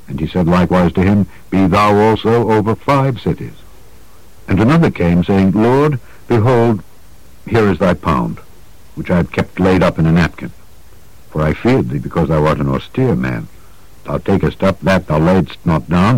And he said likewise to him, Be thou also over 5 cities. And another came, saying, Lord, behold, here is thy pound, which I have kept laid up in a napkin. For I feared thee, because thou art an austere man. Thou takest up that thou laidst not down,